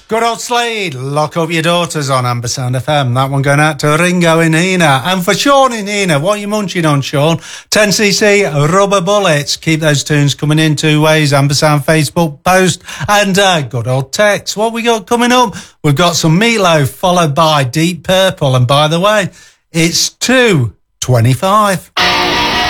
Good old Slade, Lock Up Your Daughters on Ambersound FM. That one going out to Ringo in Hina. And for Sean in Hina, what are you munching on, Sean? 10cc, Rubber Bullets. Keep those tunes coming in two ways. Ambersound Facebook post and good old text. What we got coming up? We've got some Meatloaf followed by Deep Purple. And by the way, it's 2:25.